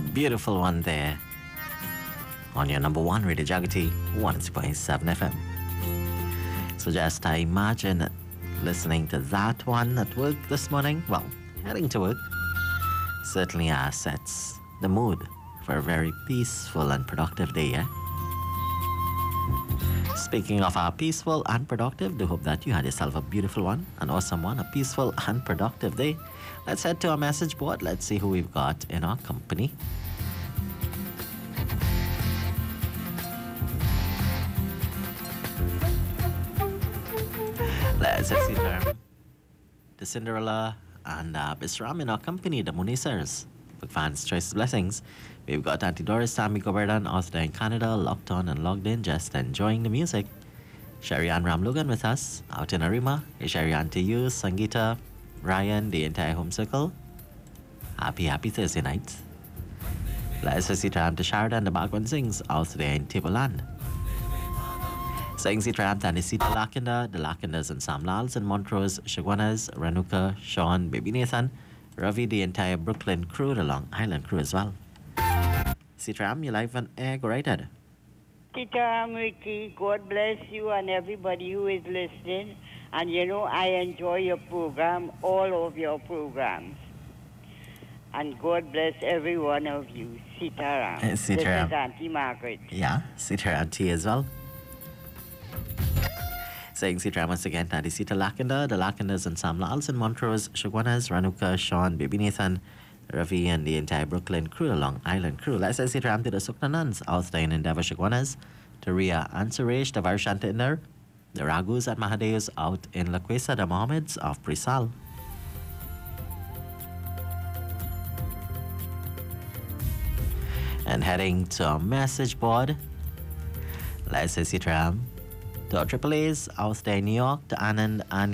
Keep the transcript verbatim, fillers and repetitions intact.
beautiful one there on your number one Radio Jagati one oh six point seven F M. So just I imagine listening to that one at work this morning. Well, heading to work certainly uh, sets the mood for a very peaceful and productive day, eh? Speaking of our peaceful and productive, do hope that you had yourself a beautiful one, an awesome one, a peaceful and productive day. Let's head to our message board. Let's see who we've got in our company. Let's see there. The Cinderella and uh, Bisram in our company, the Munisers. For fans' choice blessings. We've got Auntie Doris, Sammy Goberdan, also there in Canada, locked on and logged in, just enjoying the music. Sherry Ann Ramlugan with us, out in Arima. Hey, Sherry Ann to you, Sangeeta, Ryan, the entire home circle. Happy, happy Thursday night. Let's see Tram to Sheridan, the background sings, also there in Tableland. Saying si Tram to Nisita Lakinda, the Lakinders and Sam Lals and Montrose, Shagwanas, Ranuka, Sean, Baby Nathan, Ravi, the entire Brooklyn crew, the Long Island crew as well. Sitram, you live on air, go right ahead. Sitaram, Ricky, God bless you and everybody who is listening. And you know, I enjoy your program, all of your programs. And God bless every one of you. Sitaram. Uh, Sitaram. This is Auntie Margaret. Yeah, Sitaram to you as well. Saying Sitaram once again, Tadi Sita Lakinda, the Lakinders and Sam Lals and Montrose, Shagwanas, Ranuka, Sean, Baby Nathan, Ravi and the entire Brooklyn crew, the Long Island crew. Let's say Sitaram to the Suknanans, outside in Endeavour Shagwanas, to Ria and Suresh, the Varshanta in there, the Ragus at Mahadeus out in Laquesa, the Mohammeds of Prisal. And heading to our message board, let's say Sitaram to our Triple A's, out there in New York, to Anand and